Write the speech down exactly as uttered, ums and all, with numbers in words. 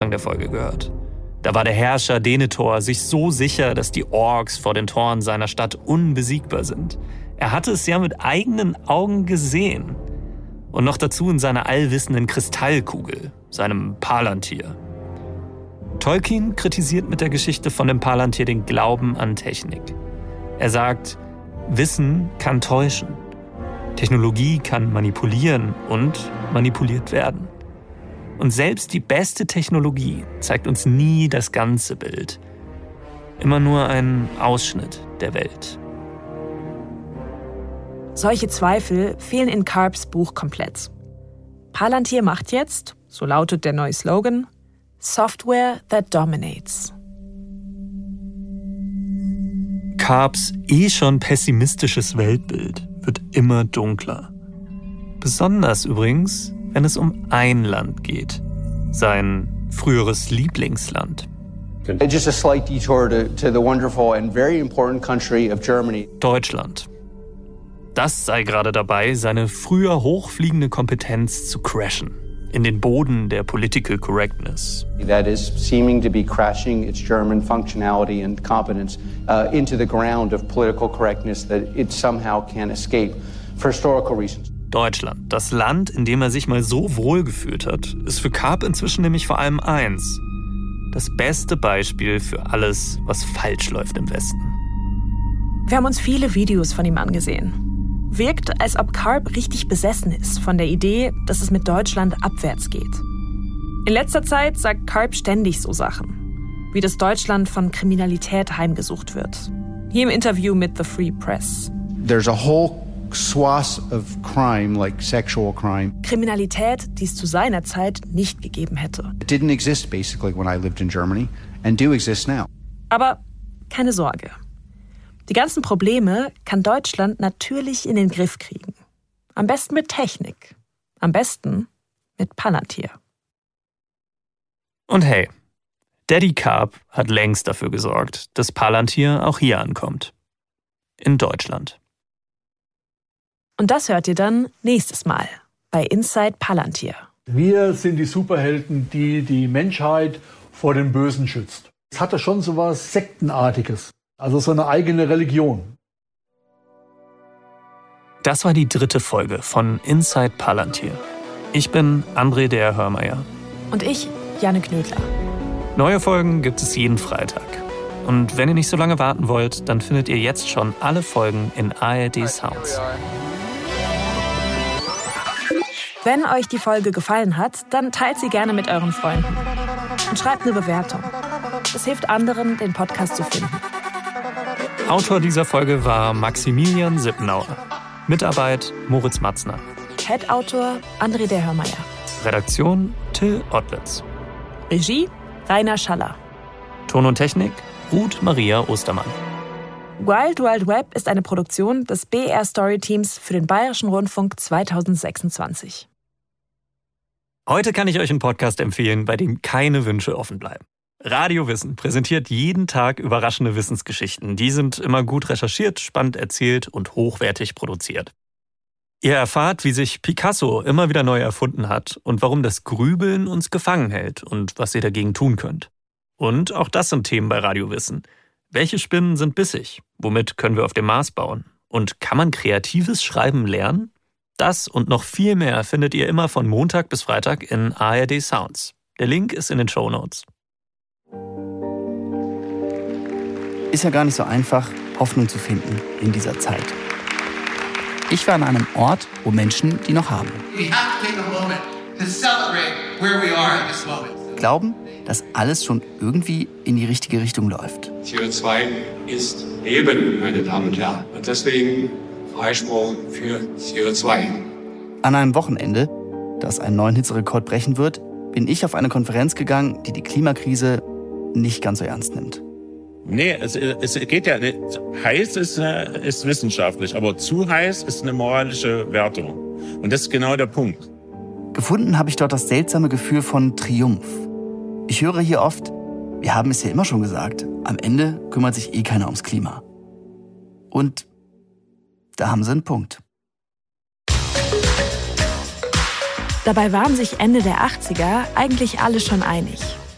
Anfang der Folge gehört. Da war der Herrscher Denethor sich so sicher, dass die Orks vor den Toren seiner Stadt unbesiegbar sind. Er hatte es ja mit eigenen Augen gesehen. Und noch dazu in seiner allwissenden Kristallkugel, seinem Palantir. Tolkien kritisiert mit der Geschichte von dem Palantir den Glauben an Technik. Er sagt, Wissen kann täuschen. Technologie kann manipulieren und manipuliert werden. Und selbst die beste Technologie zeigt uns nie das ganze Bild. Immer nur einen Ausschnitt der Welt. Solche Zweifel fehlen in Karps Buch komplett. Palantir macht jetzt, so lautet der neue Slogan, Software that dominates. Karps eh schon pessimistisches Weltbild wird immer dunkler. Besonders übrigens, wenn es um ein Land geht. Sein früheres Lieblingsland. Just a slight detour to, to the wonderful and very important country of Germany. Deutschland. Das sei gerade dabei, seine früher hochfliegende Kompetenz zu crashen. In den Boden der Political Correctness. That is seeming to be crashing its German functionality and competence uh, into the ground of political correctness that it somehow can escape for historical reasons. Deutschland, das Land, in dem er sich mal so wohl gefühlt hat, ist für Karp inzwischen nämlich vor allem eins. Das beste Beispiel für alles, was falsch läuft im Westen. Wir haben uns viele Videos von ihm angesehen. Wirkt, als ob Karp richtig besessen ist von der Idee, dass es mit Deutschland abwärts geht. In letzter Zeit sagt Karp ständig so Sachen, wie das Deutschland von Kriminalität heimgesucht wird. Hier im Interview mit The Free Press. There's a whole swath of crime, like sexual crime. Kriminalität, die es zu seiner Zeit nicht gegeben hätte. It didn't exist basically when I lived in Germany and do exist now. Aber keine Sorge. Die ganzen Probleme kann Deutschland natürlich in den Griff kriegen. Am besten mit Technik. Am besten mit Palantir. Und hey, Daddy Karp hat längst dafür gesorgt, dass Palantir auch hier ankommt. In Deutschland. Und das hört ihr dann nächstes Mal bei Inside Palantir. Wir sind die Superhelden, die die Menschheit vor dem Bösen schützt. Es hatte schon so was Sektenartiges. Also so eine eigene Religion. Das war die dritte Folge von Inside Palantir. Ich bin André der Hörmeier. Und ich, Janne Knödler. Neue Folgen gibt es jeden Freitag. Und wenn ihr nicht so lange warten wollt, dann findet ihr jetzt schon alle Folgen in A R D Sounds. Wenn euch die Folge gefallen hat, dann teilt sie gerne mit euren Freunden. Und schreibt eine Bewertung. Das hilft anderen, den Podcast zu finden. Autor dieser Folge war Maximilian Sippenauer. Mitarbeit Moritz Matzner. Head-Autor André der Hörmeier. Redaktion Till Ottlitz. Regie Rainer Schaller. Ton und Technik Ruth Maria Ostermann. Wild Wild Web ist eine Produktion des B R Story Teams für den Bayerischen Rundfunk zweitausendsechsundzwanzig. Heute kann ich euch einen Podcast empfehlen, bei dem keine Wünsche offen bleiben. Radio Wissen präsentiert jeden Tag überraschende Wissensgeschichten. Die sind immer gut recherchiert, spannend erzählt und hochwertig produziert. Ihr erfahrt, wie sich Picasso immer wieder neu erfunden hat und warum das Grübeln uns gefangen hält und was ihr dagegen tun könnt. Und auch das sind Themen bei Radio Wissen. Welche Spinnen sind bissig? Womit können wir auf dem Mars bauen? Und kann man kreatives Schreiben lernen? Das und noch viel mehr findet ihr immer von Montag bis Freitag in A R D Sounds. Der Link ist in den Shownotes. Ist ja gar nicht so einfach, Hoffnung zu finden in dieser Zeit. Ich war an einem Ort, wo Menschen die noch haben. Glauben, dass alles schon irgendwie in die richtige Richtung läuft. C O zwei ist Leben, meine Damen und Herren. Und deswegen Freispruch für C O zwei. An einem Wochenende, das einen neuen Hitzerekord brechen wird, bin ich auf eine Konferenz gegangen, die die Klimakrise nicht ganz so ernst nimmt. Nee, es, es geht ja nicht. Heiß ist, ist wissenschaftlich, aber zu heiß ist eine moralische Wertung. Und das ist genau der Punkt. Gefunden habe ich dort das seltsame Gefühl von Triumph. Ich höre hier oft, wir haben es ja immer schon gesagt, am Ende kümmert sich eh keiner ums Klima. Und da haben sie einen Punkt. Dabei waren sich Ende der achtziger eigentlich alle schon einig.